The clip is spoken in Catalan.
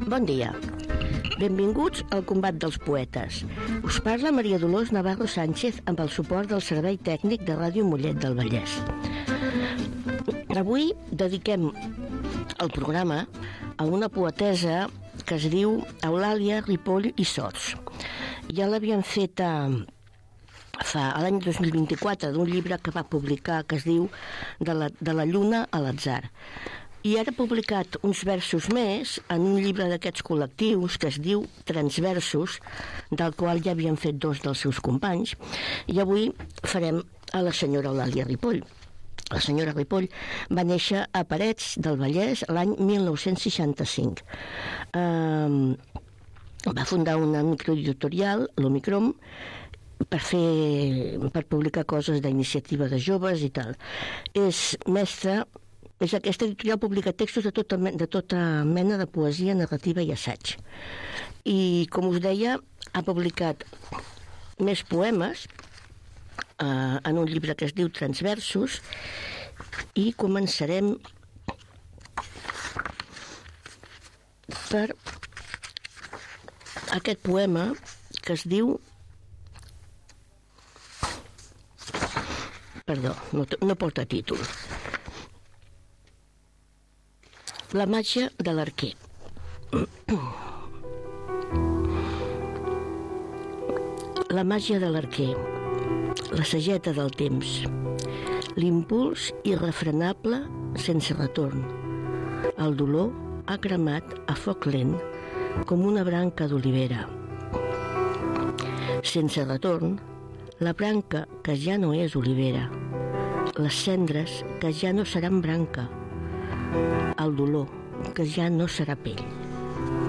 Bon dia. Benvinguts al Combat dels Poetes. Us parla Maria Dolors Navarro Sánchez amb el suport del Servei Tècnic de Ràdio Mollet del Vallès. Avui dediquem el programa a una poetessa que es diu Eulàlia Ripoll i Sots. Ja l'havien fet a l'any 2024 d'un llibre que va publicar que es diu De la lluna a l'atzar. I ara ha publicat uns versos més en un llibre d'aquests col·lectius que es diu Transversos, del qual ja havien fet dos dels seus companys, i avui farem a la senyora Eulàlia Ripoll. La senyora Ripoll va néixer a Parets del Vallès l'any 1965. Va fundar una microeditorial, l'Omicron, per publicar coses d'iniciativa de joves i tal. És mestra. Aquesta editorial publica textos de tota mena de poesia, narrativa i assaig. I, com us deia, ha publicat més poemes en un llibre que es diu Transversos, i començarem per aquest poema que es diu... Perdó, no porta títol. La màgia de l'arquer. La màgia de l'arquer, la sageta del temps, l'impuls irrefrenable sense retorn. El dolor ha cremat a foc lent com una branca d'olivera. Sense retorn, la branca que ja no és olivera, les cendres que ja no seran branca, el dolor que ja no serà pell.